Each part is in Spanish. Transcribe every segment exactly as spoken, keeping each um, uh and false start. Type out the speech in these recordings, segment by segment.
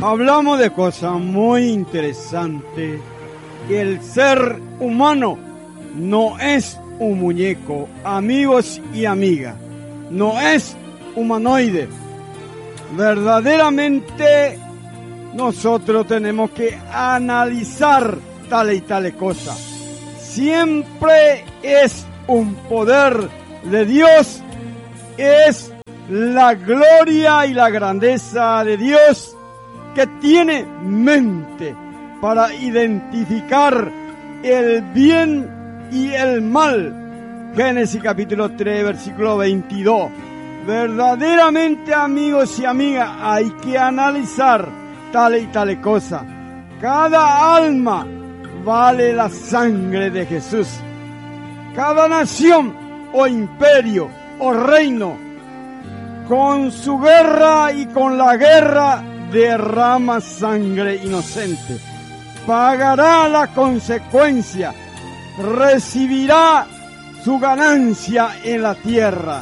Hablamos de cosas muy interesantes. El ser humano no es un muñeco, amigos y amigas. No es humanoide. Verdaderamente nosotros tenemos que analizar tales y tales cosas. Siempre es un poder de Dios, es la gloria y la grandeza de Dios que tiene mente para identificar el bien y el mal. Génesis capítulo tres, versículo veintidós. Verdaderamente, amigos y amigas, hay que analizar tales y tales cosas. Cada alma vale la sangre de Jesús. Cada nación o imperio o reino, con su guerra y con la guerra, derrama sangre inocente. Pagará la consecuencia, recibirá su ganancia en la tierra.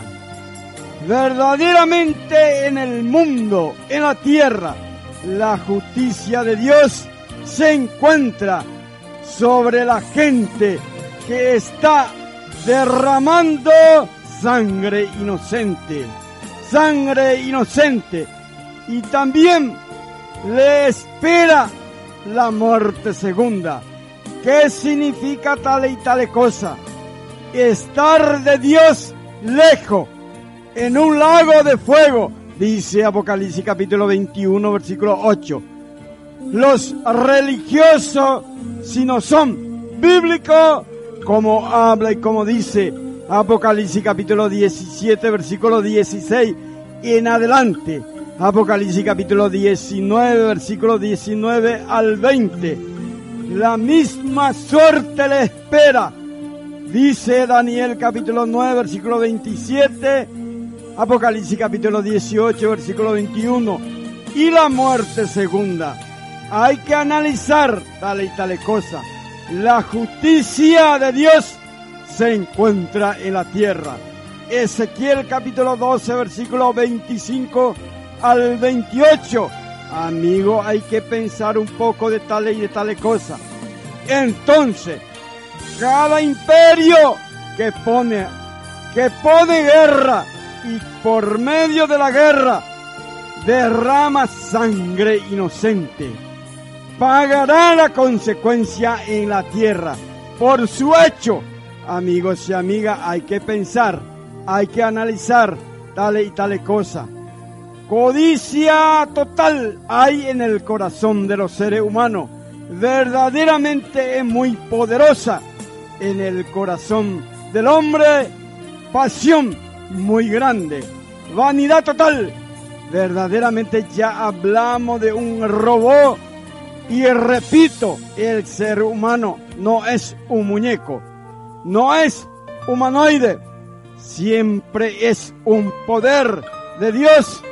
Verdaderamente en el mundo, en la tierra, la justicia de Dios se encuentra sobre la gente que está derramando sangre inocente. Sangre inocente. Y también le espera la muerte segunda. ¿Qué significa tal y tal cosa? Estar de Dios lejos, en un lago de fuego, dice Apocalipsis capítulo veintiuno, versículo ocho. Los religiosos, si no son bíblicos, como habla y como dice Apocalipsis capítulo diecisiete, versículo dieciséis en adelante. Apocalipsis capítulo diecinueve, versículo diecinueve al veinte. La misma suerte le espera, dice Daniel capítulo nueve, versículo veintisiete, Apocalipsis capítulo dieciocho, versículo veintiuno, y la muerte segunda. Hay que analizar tal y tal cosa. La justicia de Dios se encuentra en la tierra. Ezequiel capítulo doce, versículo veinticinco al veintiocho. Amigo, hay que pensar un poco de tales y de tales cosas. Entonces, cada imperio que pone, que pone guerra y por medio de la guerra derrama sangre inocente, pagará la consecuencia en la tierra por su hecho. Amigos y amigas, hay que pensar, hay que analizar tales y tales cosas. Codicia total hay en el corazón de los seres humanos. Verdaderamente es muy poderosa en el corazón del hombre. Pasión muy grande. Vanidad total. Verdaderamente ya hablamos de un robot. Y repito, el ser humano no es un muñeco. No es humanoide. Siempre es un poder de Dios.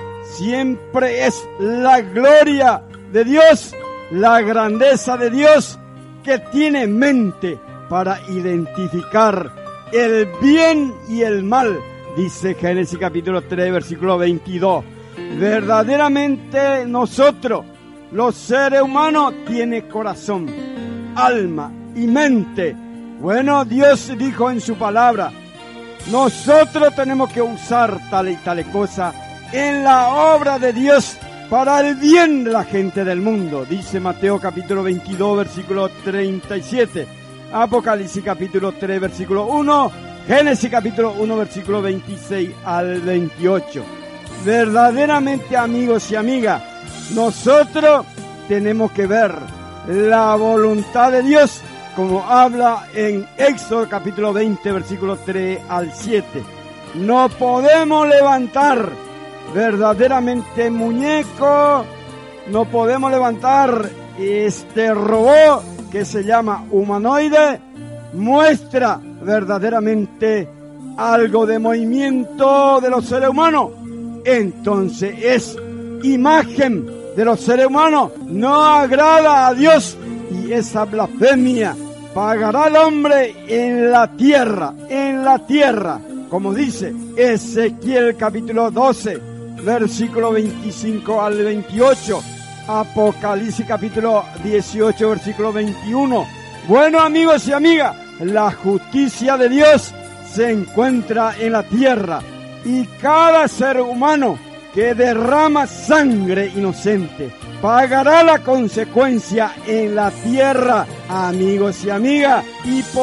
Siempre es la gloria de Dios, la grandeza de Dios, que tiene mente para identificar el bien y el mal, dice Génesis capítulo tres, versículo veintidós. Verdaderamente nosotros, los seres humanos, tiene corazón, alma y mente. Bueno, Dios dijo en su palabra, nosotros tenemos que usar tal y tal cosa en la obra de Dios para el bien de la gente del mundo, dice Mateo capítulo veintidós, versículo treinta y siete, Apocalipsis capítulo tres, versículo uno, Génesis capítulo uno, versículo veintiséis al veintiocho. Verdaderamente, amigos y amigas, nosotros tenemos que ver la voluntad de Dios, como habla en Éxodo capítulo veinte, versículo tres al siete. No podemos levantar verdaderamente muñeco, no podemos levantar este robot que se llama humanoide. Muestra verdaderamente algo de movimiento de los seres humanos, entonces es imagen de los seres humanos, no agrada a Dios y esa blasfemia pagará el hombre en la tierra, en la tierra, como dice Ezequiel capítulo doce, versículo veinticinco al veintiocho. Apocalipsis capítulo dieciocho, versículo veintiuno. Bueno, amigos y amigas, la justicia de Dios se encuentra en la tierra y cada ser humano que derrama sangre inocente pagará la consecuencia en la tierra, amigos y amigas, y por